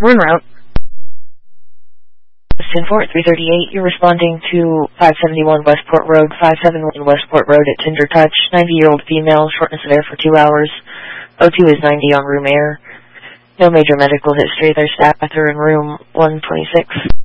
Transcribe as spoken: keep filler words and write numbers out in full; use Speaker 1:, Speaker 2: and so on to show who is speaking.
Speaker 1: We're en route. ten four, three thirty-eight, you're responding to five seventy-one Westport Road, five seventy-one Westport Road at Tender Touch, ninety-year-old female, shortness of air for two hours. O two is ninety on room air. No major medical history. There's staff are in room one twenty-six.